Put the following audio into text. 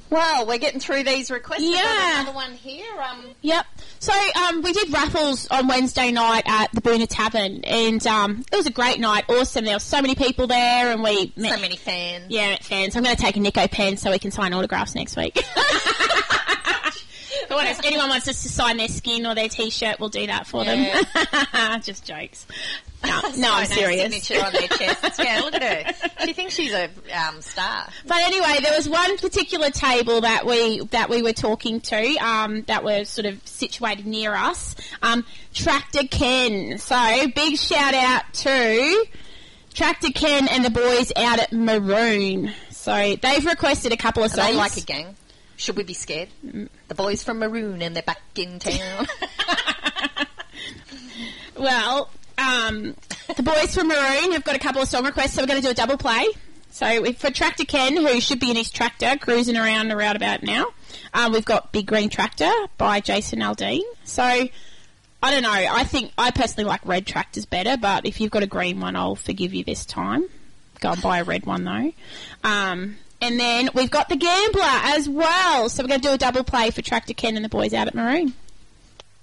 Well, we're getting through these requests. Yeah. We've got another one here. Yep. So we did raffles on Wednesday night at the Boona Tavern, and it was a great night. Awesome. There were so many people there, and we met So many fans. Yeah, fans. I'm going to take a Nico pen so we can sign autographs next week. If anyone wants us to sign their skin or their T-shirt, we'll do that for them. Just jokes. No, I'm serious. Signature on their chests. Yeah, look at her. She thinks she's a star. But anyway, there was one particular table that we were talking to that was sort of situated near us. Tractor Ken. So big shout out to Tractor Ken and the boys out at Maroon. So they've requested a couple of songs. Are they like a gang? Should we be scared? The boys from Maroon and they're back in town. Well, the boys from Maroon have got a couple of song requests, so we're going to do a double play. So for Tractor Ken, who should be in his tractor cruising around the roundabout now, we've got Big Green Tractor by Jason Aldean. So I don't know. I personally like red tractors better, but if you've got a green one, I'll forgive you this time. Go and buy a red one though. And then we've got The Gambler as well. So we're going to do a double play for Tractor Ken and the boys out at Maroon.